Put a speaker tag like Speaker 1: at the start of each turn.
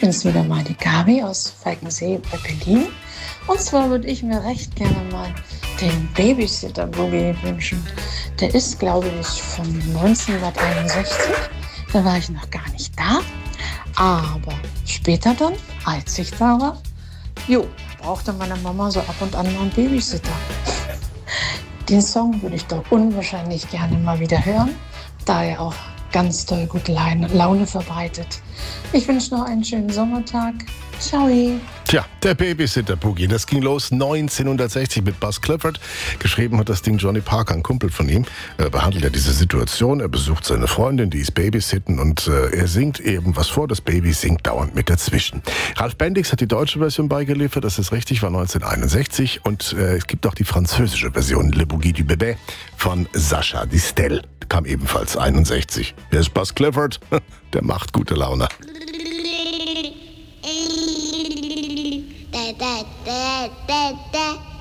Speaker 1: bin's wieder mal, die Gabi aus Falkensee bei Berlin. Und zwar würde ich mir recht gerne mal den Babysitter-Boogie wünschen. Der ist, glaube ich, von 1961. Da war ich noch gar nicht da. Aber später dann, als ich da war, brauchte meine Mama so ab und an mal einen Babysitter. Den Song würde ich doch unwahrscheinlich gerne mal wieder hören, da er auch ganz toll gute Laune verbreitet. Ich wünsche noch einen schönen Sommertag. Ciao.
Speaker 2: Tja, der Babysitter-Boogie, das ging los 1960 mit Buzz Clifford. Geschrieben hat das Ding Johnny Parker, ein Kumpel von ihm. Er behandelt ja diese Situation, er besucht seine Freundin, die ist babysitten und er singt eben was vor. Das Baby singt dauernd mit dazwischen. Ralf Bendix hat die deutsche Version beigeliefert, das ist richtig, war 1961. Und es gibt auch die französische Version, Le Boogie du Bébé, von Sacha Distel. Kam ebenfalls 61. Wer ist Buzz Clifford? Der macht gute Laune.
Speaker 3: Da, da, da, da, da.